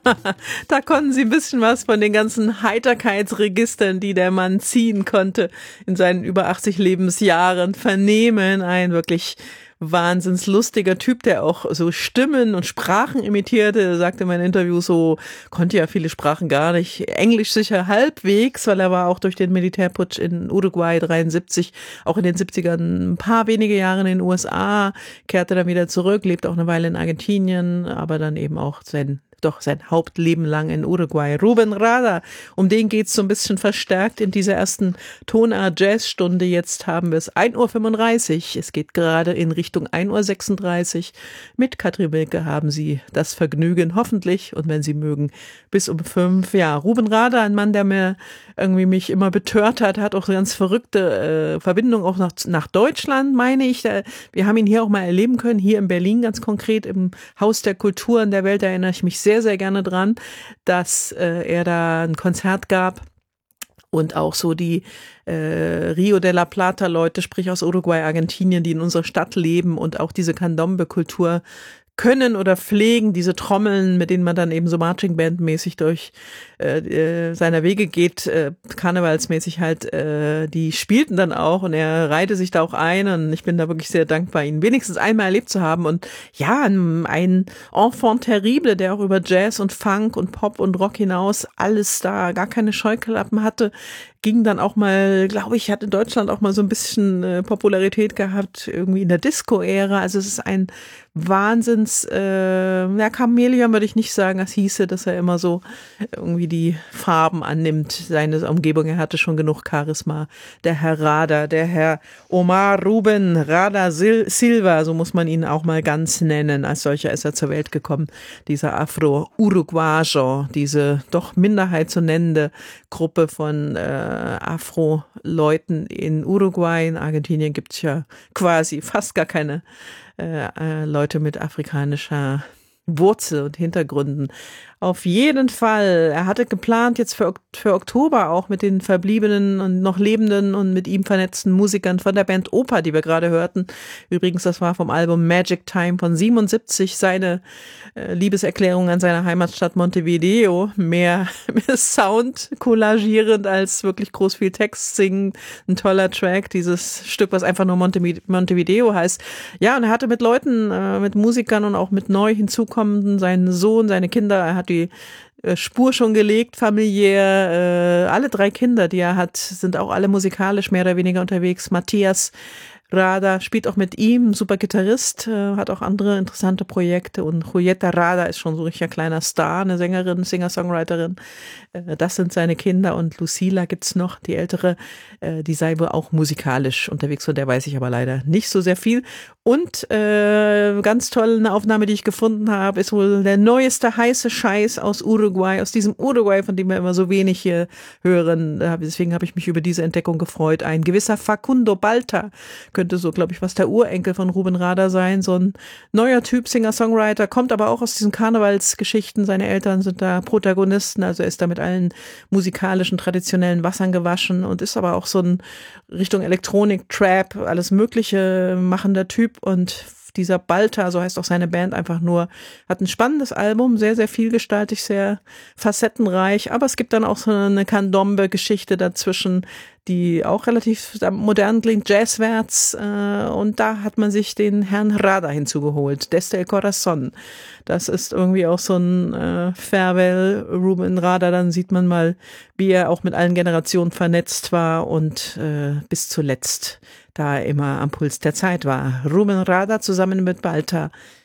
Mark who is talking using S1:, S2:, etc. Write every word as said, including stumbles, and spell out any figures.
S1: Da konnten Sie ein bisschen was von den ganzen Heiterkeitsregistern, die der Mann ziehen konnte, in seinen über achtzig Lebensjahren vernehmen. Ein wirklich wahnsinns lustiger Typ, der auch so Stimmen und Sprachen imitierte. Er sagte in meinem Interview so, konnte ja viele Sprachen gar nicht. Englisch sicher halbwegs, weil er war auch durch den Militärputsch in Uruguay dreiundsiebzig, auch in den siebzigern ein paar wenige Jahre in den U S A, kehrte dann wieder zurück, lebte auch eine Weile in Argentinien, aber dann eben auch sein doch sein Hauptleben lang in Uruguay. Rubén Rada, um den geht's so ein bisschen verstärkt in dieser ersten Tonart Jazzstunde. Jetzt haben wir es ein Uhr fünfunddreißig. Es geht gerade in Richtung ein Uhr sechsunddreißig. Mit Katrin Wilke haben Sie das Vergnügen, hoffentlich, und wenn Sie mögen, bis um fünf. Ja, Rubén Rada, ein Mann, der mir irgendwie mich immer betört hat, hat auch ganz verrückte äh, Verbindungen auch nach, nach Deutschland, meine ich. Da, wir haben ihn hier auch mal erleben können, hier in Berlin ganz konkret im Haus der Kulturen der Welt, da erinnere ich mich sehr, sehr gerne dran, dass äh, er da ein Konzert gab und auch so die äh, Rio de la Plata Leute, sprich aus Uruguay, Argentinien, die in unserer Stadt leben und auch diese Candombe-Kultur können oder pflegen, diese Trommeln, mit denen man dann eben so Marching-Band-mäßig durch äh, äh, seiner Wege geht, äh, karnevalsmäßig halt, äh, die spielten dann auch und er reihte sich da auch ein und ich bin da wirklich sehr dankbar, ihn wenigstens einmal erlebt zu haben und ja, ein, ein Enfant terrible, der auch über Jazz und Funk und Pop und Rock hinaus alles da, gar keine Scheuklappen hatte, ging dann auch mal, glaube ich, hat in Deutschland auch mal so ein bisschen äh, Popularität gehabt, irgendwie in der Disco-Ära. Also es ist ein Wahnsinns, äh, ja, Chamäleon würde ich nicht sagen, das hieße, dass er immer so irgendwie die Farben annimmt, seine Umgebung. Er hatte schon genug Charisma. Der Herr Rada, der Herr Omar Rubén Rada Sil- Silva, so muss man ihn auch mal ganz nennen. Als solcher ist er zur Welt gekommen. Dieser Afro-Uruguayo, diese doch Minderheit zu nennende Gruppe von äh, Afro-Leuten in Uruguay. In Argentinien gibt es ja quasi fast gar keine äh, äh, Leute mit afrikanischer Wurzel und Hintergründen. Auf jeden Fall. Er hatte geplant, jetzt für, für Oktober auch mit den verbliebenen und noch lebenden und mit ihm vernetzten Musikern von der Band Opa, die wir gerade hörten. Übrigens, das war vom Album Magic Time von siebenundsiebzig, seine äh, Liebeserklärung an seine Heimatstadt Montevideo. Mehr, mehr Sound collagierend als wirklich groß viel Text singen. Ein toller Track, dieses Stück, was einfach nur Monte, Montevideo heißt. Ja, und er hatte mit Leuten, äh, mit Musikern und auch mit neu hinzukommenden, seinen Sohn, seine Kinder, er hat die Spur schon gelegt, familiär. Äh, alle drei Kinder, die er hat, sind auch alle musikalisch mehr oder weniger unterwegs. Matthias Rada spielt auch mit ihm, super Gitarrist, äh, hat auch andere interessante Projekte und Julieta Rada ist schon so ein richtiger kleiner Star, eine Sängerin, Singer-Songwriterin. Äh, das sind seine Kinder und Lucila gibt's noch, die ältere, äh, die sei wohl auch musikalisch unterwegs, von der weiß ich aber leider nicht so sehr viel. Und äh, ganz toll, eine Aufnahme, die ich gefunden habe, ist wohl der neueste heiße Scheiß aus Uruguay, aus diesem Uruguay, von dem wir immer so wenig hier hören. Deswegen habe ich mich über diese Entdeckung gefreut. Ein gewisser Facundo Balta könnte so, glaube ich, was der Urenkel von Rubén Rada sein. So ein neuer Typ, Singer-Songwriter, kommt aber auch aus diesen Karnevalsgeschichten. Seine Eltern sind da Protagonisten, also er ist da mit allen musikalischen, traditionellen Wassern gewaschen und ist aber auch so ein Richtung Elektronik, Trap, alles mögliche machender Typ. Und dieser Balta, so heißt auch seine Band, einfach nur, hat ein spannendes Album, sehr, sehr vielgestaltig, sehr facettenreich, aber es gibt dann auch so eine Candombe-Geschichte dazwischen, die auch relativ modern klingt, jazzwärts, äh, und da hat man sich den Herrn Rada hinzugeholt, Desde el Corazon. Das ist irgendwie auch so ein äh, Farewell, Rubén Rada, dann sieht man mal, wie er auch mit allen Generationen vernetzt war und äh, bis zuletzt da immer am Puls der Zeit war. Rubén Rada zusammen mit Balta